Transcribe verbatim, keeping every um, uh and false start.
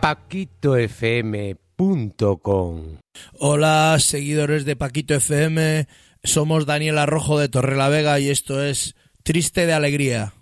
paquito f m punto com. Hola, seguidores de Paquito F M. Somos Daniel Arrojo de Torrelavega y esto es Triste de Alegría.